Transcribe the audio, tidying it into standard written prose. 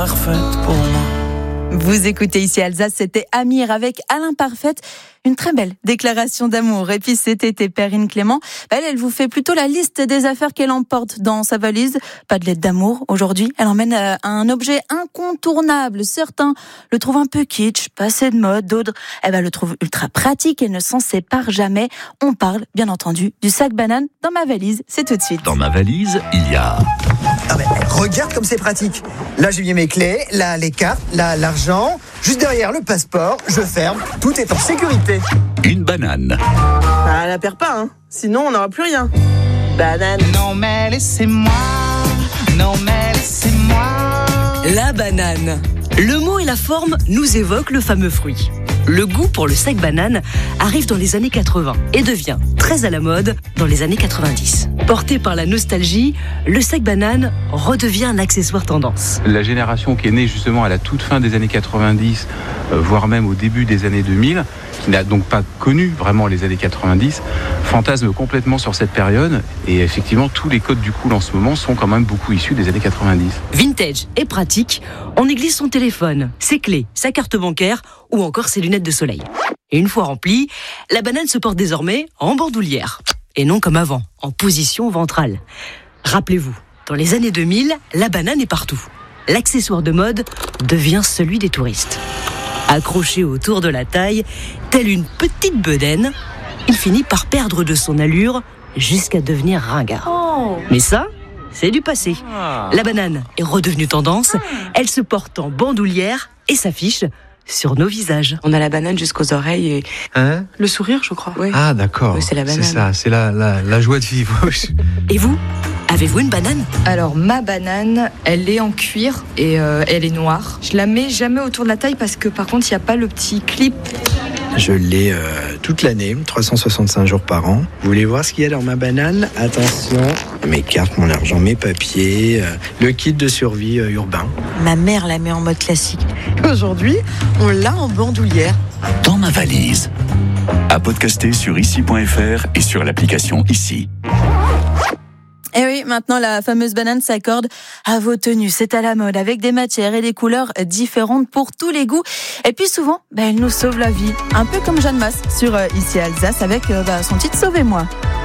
Parfaite pour moi. Vous écoutez ici Alsace, c'était Amir avec Alain Parfaite. Une très belle déclaration d'amour. Et puis cet été, Perrine Clément, elle vous fait plutôt la liste des affaires qu'elle emporte dans sa valise. Pas de lettre d'amour. Aujourd'hui, elle emmène un objet incontournable. Certains le trouvent un peu kitsch, passé de mode. D'autres, le trouvent ultra pratique et ne s'en sépare jamais. On parle, bien entendu, du sac banane dans ma valise. C'est tout de suite. Dans ma valise, il y a... Ah ben, regarde comme c'est pratique. Là, j'ai mis mes clés, là, les cartes, là, l'argent. Juste derrière, le passeport. Je ferme. Tout est en sécurité. Une banane. Bah, la perd pas, hein. Sinon, on n'aura plus rien. Banane. Non mais laissez-moi, non mais laissez-moi. La banane. Le mot et la forme nous évoquent le fameux fruit. Le goût pour le sac banane arrive dans les années 80 et devient très à la mode dans les années 90. Porté par la nostalgie, le sac banane redevient un accessoire tendance. La génération qui est née justement à la toute fin des années 90, voire même au début des années 2000, qui n'a donc pas connu vraiment les années 90, fantasme complètement sur cette période. Et effectivement, tous les codes du cool en ce moment sont quand même beaucoup issus des années 90. Vintage et pratique, on y glisse son téléphone, ses clés, sa carte bancaire ou encore ses lunettes de soleil. Et une fois remplie, la banane se porte désormais en bandoulière. Et non comme avant, en position ventrale. Rappelez-vous, dans les années 2000, la banane est partout. L'accessoire de mode devient celui des touristes. Accroché autour de la taille, telle une petite bedaine, il finit par perdre de son allure jusqu'à devenir ringard. Mais ça, c'est du passé. La banane est redevenue tendance, elle se porte en bandoulière et s'affiche sur nos visages. On a la banane jusqu'aux oreilles et le sourire, je crois. Oui. Ah d'accord, Oui, c'est la banane. c'est ça, c'est la joie de vivre. Et vous, avez-vous une banane ? Alors ma banane, elle est en cuir et elle est noire. Je la mets jamais autour de la taille parce que par contre il n'y a pas le petit clip. Je l'ai toute l'année, 365 jours par an. Vous voulez voir ce qu'il y a dans ma banane ? Attention, mes cartes, mon argent, mes papiers, le kit de survie urbain. Ma mère la met en mode classique. Aujourd'hui, on l'a en bandoulière. Dans ma valise. À podcaster sur ici.fr et sur l'application Ici. Et oui, maintenant la fameuse banane s'accorde à vos tenues. C'est à la mode avec des matières et des couleurs différentes pour tous les goûts. Et puis souvent, elle nous sauve la vie. Un peu comme Jeanne Masse sur Ici Alsace avec son titre Sauvez-moi.